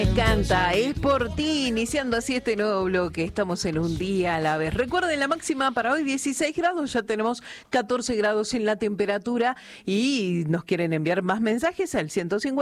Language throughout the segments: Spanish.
Canta, es por ti, iniciando así este nuevo bloque. Estamos en un día a la vez. Recuerden, la máxima para hoy 16 grados, ya tenemos 14 grados en la temperatura y nos quieren enviar más mensajes al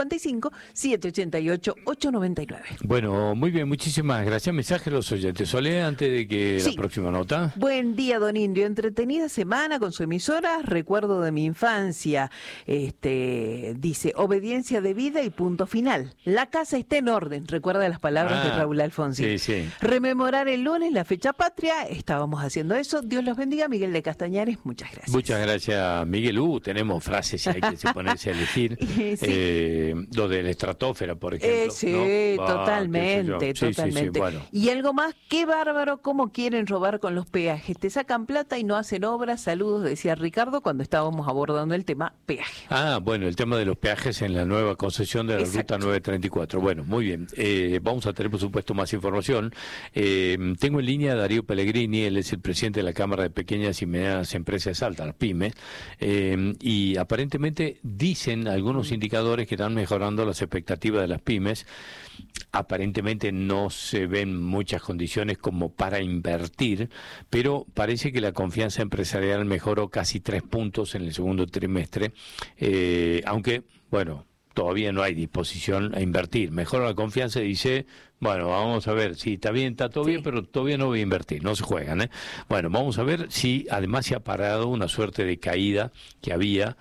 155-788-899. Bueno, muy bien, muchísimas gracias. Mensaje a los oyentes. Solé, antes de que Sí. la próxima nota. Buen día, don Indio. Entretenida semana con su emisora. Recuerdo de mi infancia. Dice, obediencia de vida y punto final. La casa está en orden. Recuerda las palabras de Raúl Alfonsín. Sí. Rememorar el lunes la fecha patria. Estábamos haciendo eso. Dios los bendiga. Miguel de Castañares, muchas gracias. Muchas gracias, Miguel. Tenemos frases ahí que se ponerse a elegir. Sí. Lo de la estratosfera, por ejemplo. Sí, ¿no? totalmente, totalmente. Sí, bueno. Y algo más, qué bárbaro cómo quieren robar con los peajes. Te sacan plata y no hacen obras. Saludos, decía Ricardo cuando estábamos abordando el tema peaje. Bueno, el tema de los peajes en la nueva concesión de la Exacto. Ruta 934. Bueno, muy bien. Vamos a tener, por supuesto, más información. Tengo en línea a Darío Pellegrini, él es el presidente de la Cámara de Pequeñas y Medianas Empresas Altas, las pymes, y aparentemente dicen algunos indicadores que están mejorando las expectativas de las pymes. Aparentemente no se ven muchas condiciones como para invertir, pero parece que la confianza empresarial mejoró casi 3 puntos en el segundo trimestre, aunque, bueno, todavía no hay disposición a invertir. Mejora la confianza y dice, bueno, vamos a ver, sí, está bien, está todo bien, pero todavía no voy a invertir, no se juegan, ¿eh? Bueno, vamos a ver si además se ha parado una suerte de caída que había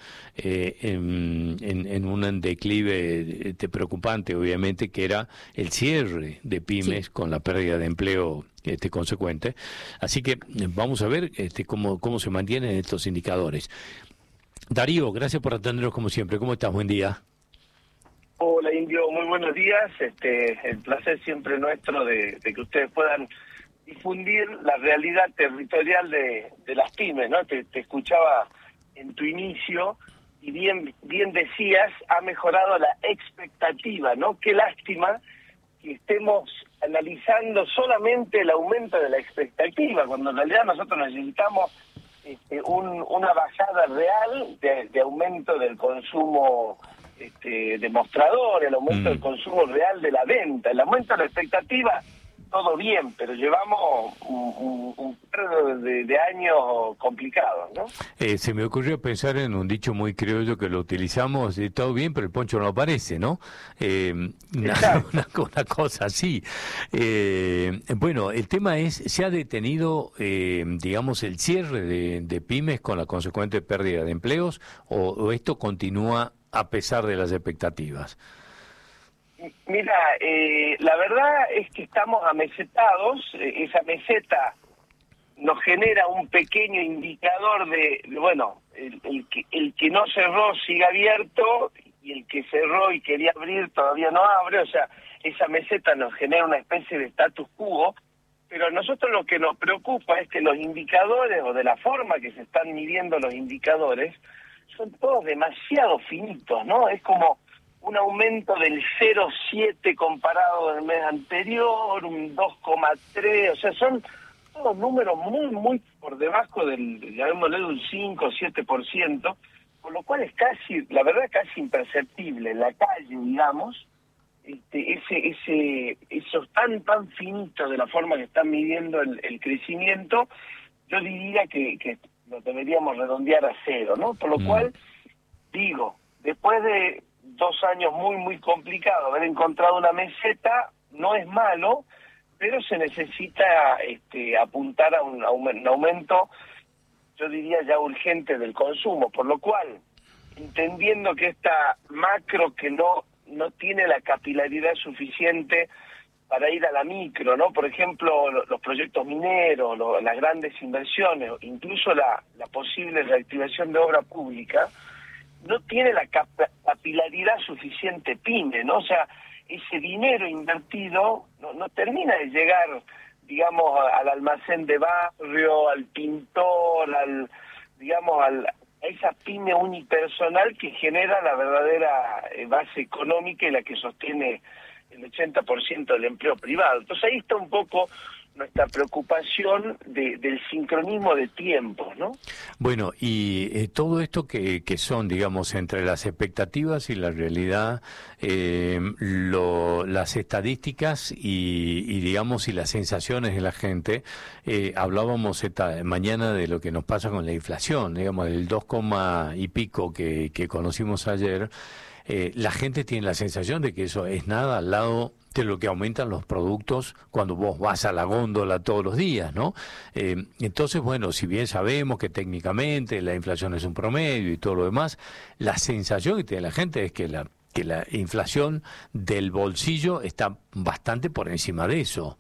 en un declive preocupante, obviamente, que era el cierre de pymes con la pérdida de empleo consecuente. Así que vamos a ver cómo se mantienen estos indicadores. Darío, gracias por atendernos como siempre. ¿Cómo estás? Buen día. Hola Indio, muy buenos días. El placer siempre nuestro de que ustedes puedan difundir la realidad territorial de las pymes, ¿no? Te escuchaba en tu inicio y bien decías, ha mejorado la expectativa, ¿no? Qué lástima que estemos analizando solamente el aumento de la expectativa, cuando en realidad nosotros necesitamos una bajada real de aumento del consumo demostrador, el aumento del consumo real de la venta, el aumento de la expectativa, todo bien, pero llevamos un periodo de años complicados, ¿no? Se me ocurrió pensar en un dicho muy criollo que lo utilizamos, todo bien, pero el poncho no aparece, ¿no? Una cosa así. Bueno, el tema es, ¿se ha detenido, digamos, el cierre de pymes con la consecuente pérdida de empleos o esto continúa a pesar de las expectativas? Mira, la verdad es que estamos amesetados. Esa meseta nos genera un pequeño indicador de bueno, el que no cerró sigue abierto y el que cerró y quería abrir todavía no abre. O sea, esa meseta nos genera una especie de status quo, pero a nosotros lo que nos preocupa es que los indicadores, o de la forma que se están midiendo los indicadores, son todos demasiado finitos, ¿no? Es como un aumento del 0,7 comparado del mes anterior, un 2,3, o sea, son todos números muy por debajo del, llamémosle, de un 5 o 7%, por lo cual es casi, la verdad, casi imperceptible en la calle, digamos, esos tan finitos de la forma que están midiendo el crecimiento. Yo diría que lo deberíamos redondear a 0, ¿no? Por lo cual, digo, después de 2 años muy complicados, haber encontrado una meseta no es malo, pero se necesita apuntar a un aumento, yo diría ya urgente, del consumo, por lo cual, entendiendo que esta macro que no tiene la capilaridad suficiente para ir a la micro, ¿no? Por ejemplo, los proyectos mineros, las grandes inversiones, incluso la posible reactivación de obra pública, no tiene la capilaridad suficiente pyme, ¿no? O sea, ese dinero invertido no termina de llegar, digamos, al almacén de barrio, al pintor, a esa pyme unipersonal que genera la verdadera base económica y la que sostiene el 80% del empleo privado. Entonces ahí está un poco nuestra preocupación del sincronismo de tiempos, ¿no? Bueno, y todo esto que son, digamos, entre las expectativas y la realidad, las estadísticas y digamos, y las sensaciones de la gente, hablábamos esta mañana de lo que nos pasa con la inflación, digamos, el 2, y pico que conocimos ayer. La gente tiene la sensación de que eso es nada al lado de lo que aumentan los productos cuando vos vas a la góndola todos los días, ¿no? Entonces, bueno, si bien sabemos que técnicamente la inflación es un promedio y todo lo demás, la sensación que tiene la gente es que la inflación del bolsillo está bastante por encima de eso.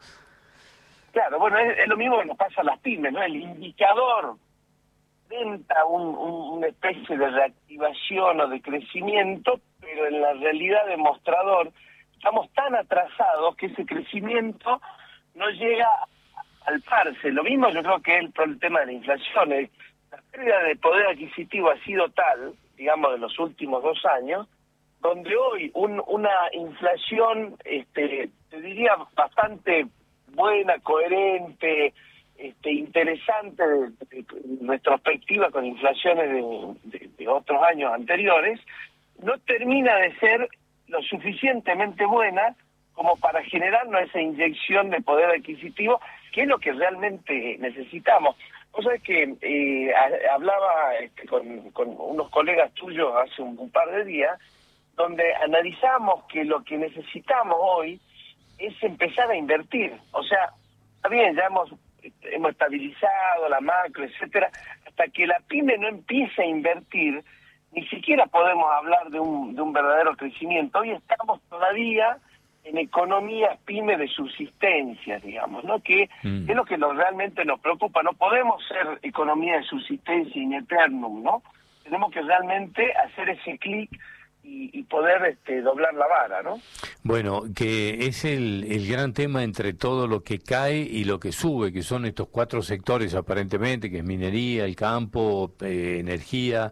Claro, bueno, es lo mismo que nos pasa a las pymes, ¿no? El indicador intenta una especie de reactivación o de crecimiento, pero en la realidad demostrador estamos tan atrasados que ese crecimiento no llega al parse. Lo mismo yo creo que el tema de la inflación. La pérdida de poder adquisitivo ha sido tal, digamos, de los últimos 2 años, donde hoy una inflación, te diría, bastante buena, coherente, interesante de retrospectiva con inflaciones de otros años anteriores, no termina de ser lo suficientemente buena como para generarnos esa inyección de poder adquisitivo, que es lo que realmente necesitamos. O sea, que hablaba con unos colegas tuyos hace un par de días, donde analizamos que lo que necesitamos hoy es empezar a invertir. O sea, está bien, ya hemos estabilizado la macro, etcétera, hasta que la pyme no empiece a invertir, ni siquiera podemos hablar de un verdadero crecimiento. Hoy estamos todavía en economías pyme de subsistencia, digamos, ¿no? Que es lo que realmente nos preocupa. No podemos ser economía de subsistencia in eternum, ¿no? Tenemos que realmente hacer ese clic y poder doblar la vara, ¿no? Bueno, que es el gran tema entre todo lo que cae y lo que sube, que son estos 4 sectores aparentemente, que es minería, el campo, energía,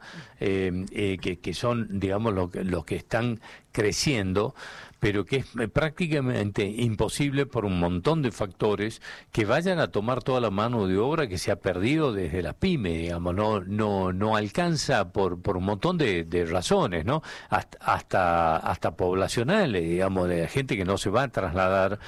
que son, digamos, los que están creciendo, pero que es prácticamente imposible por un montón de factores que vayan a tomar toda la mano de obra que se ha perdido desde la pyme, digamos, no alcanza por un montón de razones, ¿no? Hasta poblacionales, digamos, de gente que no se va a trasladar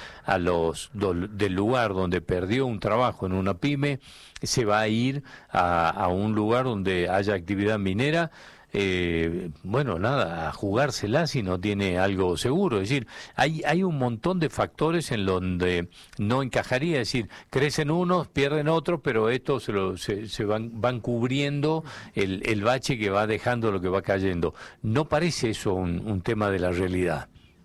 del lugar donde perdió un trabajo en una pyme, se va a ir a un lugar donde haya actividad minera. Bueno, nada, a jugársela si no tiene algo seguro. Es decir, hay un montón de factores en donde no encajaría. Es decir, crecen unos, pierden otros, pero estos se van cubriendo el bache que va dejando lo que va cayendo. ¿No parece eso un tema de la realidad?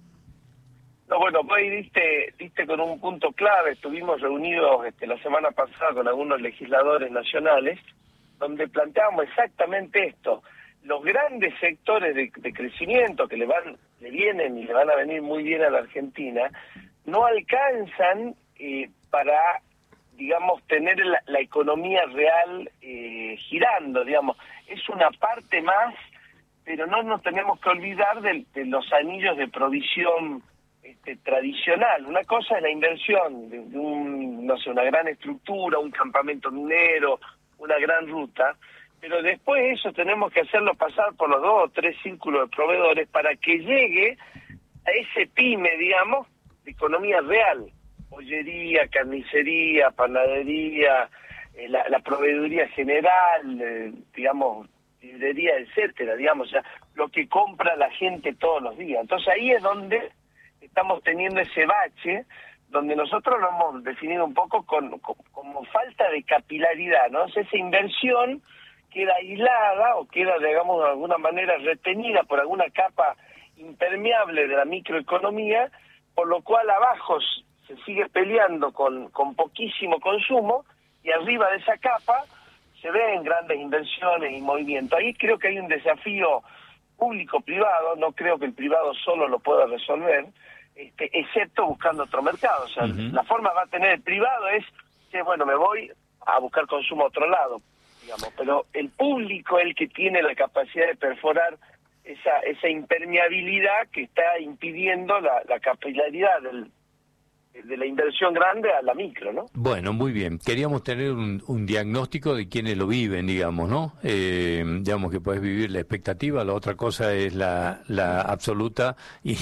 No, bueno, vos ahí diste con un punto clave. Estuvimos reunidos la semana pasada con algunos legisladores nacionales, donde planteamos exactamente esto. Los grandes sectores de crecimiento que le vienen y le van a venir muy bien a la Argentina, no alcanzan para, digamos, tener la economía real girando, digamos. Es una parte más, pero no nos tenemos que olvidar de los anillos de provisión tradicional. Una cosa es la inversión de una gran estructura, un campamento minero, una gran ruta, pero después eso tenemos que hacerlo pasar por los 2 o 3 círculos de proveedores para que llegue a ese pyme, digamos, de economía real. Pollería, carnicería, panadería, la proveeduría general, digamos, librería, etcétera, digamos, o sea, lo que compra la gente todos los días. Entonces ahí es donde estamos teniendo ese bache, donde nosotros lo hemos definido un poco como falta de capilaridad, ¿no? O sea, esa inversión queda aislada o queda, digamos, de alguna manera retenida por alguna capa impermeable de la microeconomía, por lo cual abajo se sigue peleando con poquísimo consumo y arriba de esa capa se ven grandes inversiones y movimientos. Ahí creo que hay un desafío público-privado, no creo que el privado solo lo pueda resolver, excepto buscando otro mercado. O sea, la forma va a tener el privado es que, bueno, me voy a buscar consumo a otro lado, digamos, pero el público es el que tiene la capacidad de perforar esa impermeabilidad que está impidiendo la capilaridad de la inversión grande a la micro, ¿no? Bueno, muy bien. Queríamos tener un diagnóstico de quienes lo viven, digamos, ¿no? Digamos que puedes vivir la expectativa, la otra cosa es la absoluta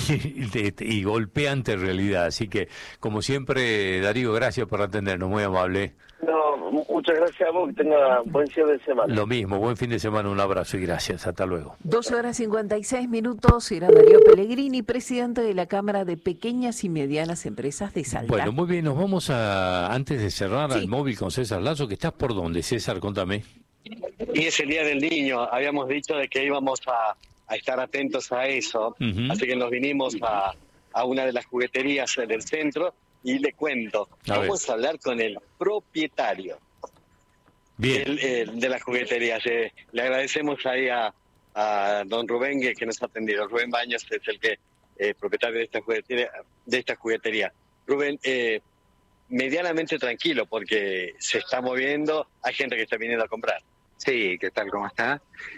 y golpeante realidad. Así que, como siempre, Darío, gracias por atendernos, muy amable. No, muchas gracias a vos, que tenga buen cierre de semana. Lo mismo, buen fin de semana, un abrazo y gracias. Hasta luego. 12:56, era Darío Pellegrini, presidente de la Cámara de Pequeñas y Medianas Empresas de Salta. Bueno, muy bien, nos vamos antes de cerrar, al móvil con César Lazo, que estás por dónde, César, contame. Y es el Día del Niño, habíamos dicho de que íbamos a estar atentos a eso, así que nos vinimos a una de las jugueterías del centro y le cuento, vamos a hablar con el propietario de la juguetería. Le agradecemos ahí a don Rubén que nos ha atendido. Rubén Baños es el que propietario de esta juguetería. Rubén, medianamente tranquilo porque se está moviendo, hay gente que está viniendo a comprar. Sí, ¿qué tal? ¿Cómo está?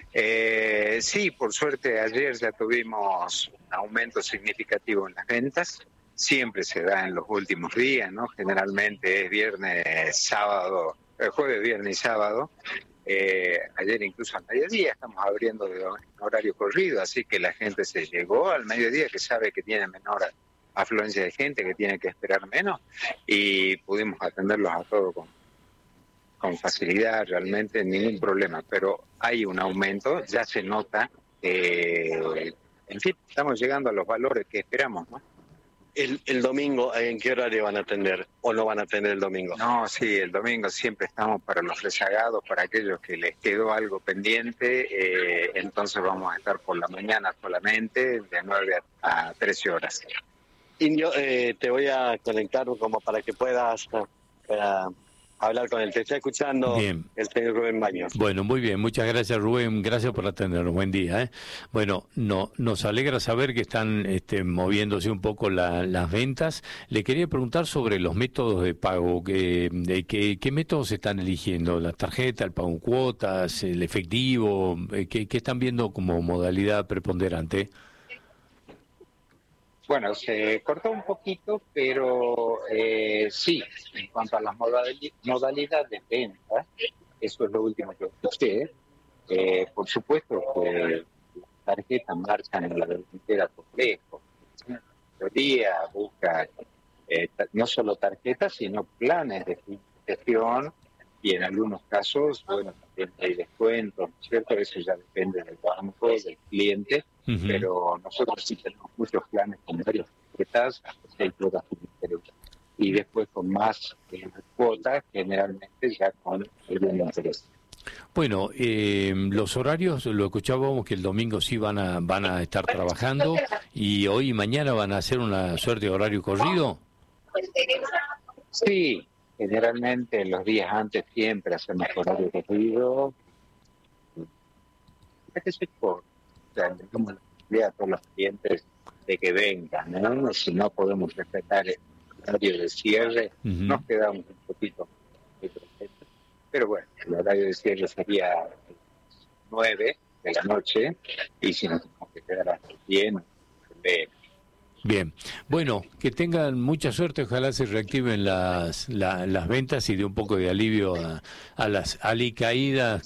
Sí, por suerte ayer ya tuvimos un aumento significativo en las ventas. Siempre se da en los últimos días, ¿no? Generalmente es jueves, viernes y sábado. Ayer incluso al mediodía estamos abriendo de horario corrido, así que la gente se llegó al mediodía, que sabe que tiene menor afluencia de gente, que tiene que esperar menos, y pudimos atenderlos a todos con facilidad, realmente ningún problema, pero hay un aumento, ya se nota, en fin, estamos llegando a los valores que esperamos, ¿no? El domingo, ¿en qué horario van a atender o no van a atender el domingo? No, sí, el domingo siempre estamos para los rezagados, para aquellos que les quedó algo pendiente, entonces vamos a estar por la mañana solamente, de 9 a 13 horas. Indio, te voy a conectar como para que puedas hablar con él. Te está escuchando Bien. El señor Rubén Baños. Bueno, muy bien. Muchas gracias, Rubén. Gracias por atendernos. Buen día. Bueno, nos alegra saber que están moviéndose un poco las ventas. Le quería preguntar sobre los métodos de pago. ¿Qué métodos están eligiendo? ¿La tarjeta, el pago en cuotas, el efectivo? ¿Qué están viendo como modalidad preponderante? Bueno, se cortó un poquito, pero sí, en cuanto a las modalidades de venta, eso es lo último que escuché. Por supuesto que las tarjetas marchan en la delantera por lejos. La mayoría busca no solo tarjetas, sino planes de gestión, y en algunos casos, bueno, también hay descuentos, ¿no es cierto? Eso ya depende del banco, del cliente. Pero nosotros sí tenemos muchos planes con varias tarjetas, hasta 6 cuotas financieras. Y después con más cuotas, generalmente ya con el interés. Bueno, los horarios, lo escuchábamos que el domingo sí van a estar trabajando y hoy y mañana van a hacer una suerte de horario corrido. Sí, generalmente los días antes siempre hacemos horario corrido. Damos la idea a todos los clientes de que vengan, ¿no? Si no podemos respetar el horario de cierre, nos quedamos un poquito. Pero bueno, el horario de cierre sería 9 de la noche, y si nos tenemos que quedar hasta 10, Bien, bueno, que tengan mucha suerte, ojalá se reactiven las ventas y dé un poco de alivio a las alicaídas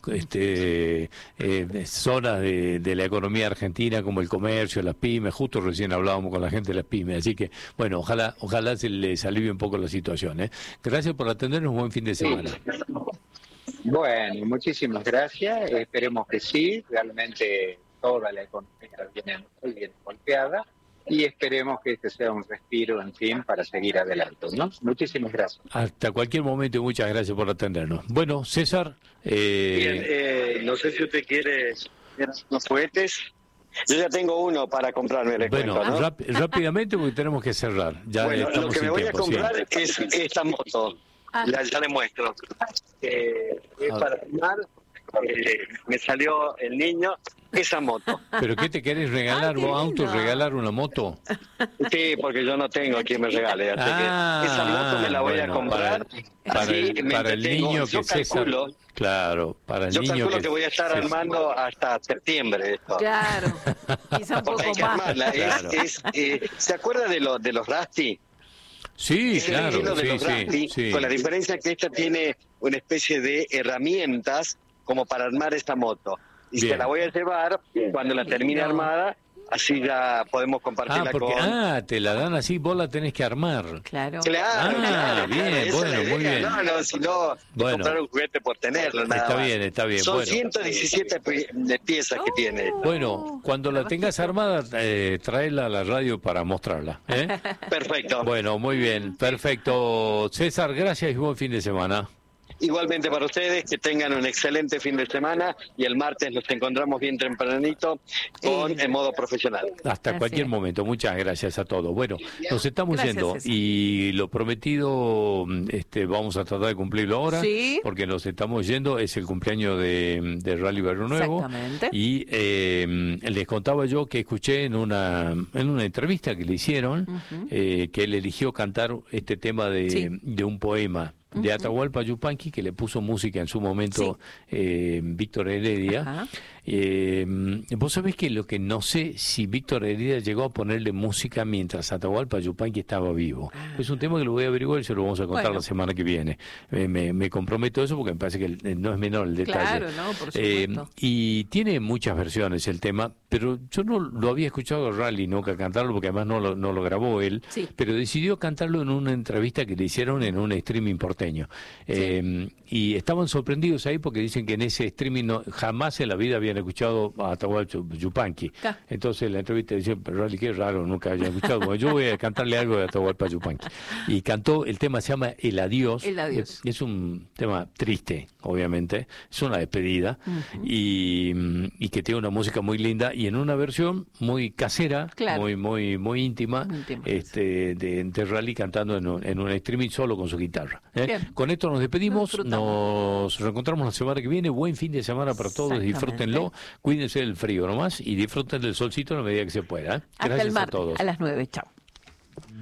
zonas de la economía argentina, como el comercio, las pymes. Justo recién hablábamos con la gente de las pymes, así que bueno, ojalá se les alivie un poco la situación. Gracias por atendernos, buen fin de semana. Bueno, muchísimas gracias, esperemos que sí, realmente toda la economía viene muy bien golpeada, y esperemos que este sea un respiro, en fin, para seguir adelante, ¿no? Muchísimas gracias. Hasta cualquier momento y muchas gracias por atendernos. Bueno, César. Bien, no sé si usted quiere unos juguetes. Yo ya tengo uno para comprarme, le bueno, cuento, ¿no? rápidamente porque tenemos que cerrar. Ya bueno, estamos lo que me sin voy tiempo, a comprar es esta moto. Ya le muestro. Es para filmar. Me salió el niño esa moto. ¿Pero qué te querés regalar vos, auto, regalar una moto? Sí, porque yo no tengo a quien me regale, así que esa moto me la voy a comprar. Para el niño que César... Claro, para el yo niño calculo que voy a estar armando hasta septiembre esto. Claro, quizá un poco más. Claro. ¿Se acuerda de los Rusty? Sí, Es el claro, estilo de los sí, rally, sí. con la diferencia que esta tiene una especie de herramientas como para armar esta moto. Y Bien. se la voy a llevar cuando la termine Lindo. armada, así ya podemos compartirla Porque, con... te la dan así, vos la tenés que armar. Claro. Claro, claro, bien, claro, esa es bueno, la muy idea. bien. No, si no, Bueno. comprar un juguete por tenerlo, nada Está más. bien, está bien. Son Bueno. 117 de piezas que tiene esta. Bueno, cuando la tengas armada, tráela a la radio para mostrarla. Perfecto. Bueno, muy bien, perfecto. César, gracias y buen fin de semana. Igualmente para ustedes, que tengan un excelente fin de semana y el martes nos encontramos bien tempranito en modo profesional. Hasta Así cualquier es. momento. Muchas gracias a todos. Bueno, nos estamos Gracias, yendo César. y lo prometido vamos a tratar de cumplirlo ahora Sí. porque nos estamos yendo. Es el cumpleaños de Rally Barrio Nuevo. Exactamente. Y les contaba yo que escuché en una entrevista que le hicieron que él eligió cantar este tema de un poema de Atahualpa Yupanqui, que le puso música en su momento Víctor Heredia. Ajá. Vos sabés que lo que no sé si Víctor Heredia llegó a ponerle música mientras Atahualpa Yupanqui estaba vivo. Es un tema que lo voy a averiguar y se lo vamos a contar Bueno. la semana que viene. Me comprometo a eso porque me parece que no es menor el detalle. Claro, ¿no? Por supuesto. Y tiene muchas versiones el tema, pero yo no lo había escuchado a Rally nunca cantarlo porque además no lo grabó él, Sí. pero decidió cantarlo en una entrevista que le hicieron en un streaming porteño. Y estaban sorprendidos ahí porque dicen que en ese streaming jamás en la vida habían escuchado a Atahualpa Yupanqui. Entonces en la entrevista decían, pero Rally, qué raro, nunca había escuchado. Bueno, yo voy a cantarle algo de Atahualpa Yupanqui. Y cantó, el tema se llama El Adiós. El Adiós. Es un tema triste, obviamente. Es una despedida y que tiene una música muy linda y en una versión muy casera, Claro. muy íntima, Muy íntima. de Rally cantando en un streaming solo con su guitarra. Bien. Con esto nos despedimos, Disfrutamos. nos reencontramos la semana que viene. Buen fin de semana para todos, Exactamente. disfrútenlo, cuídense del frío nomás y disfruten del solcito en la medida que se pueda. Hasta Gracias el a martes todos. a las 9. Chao.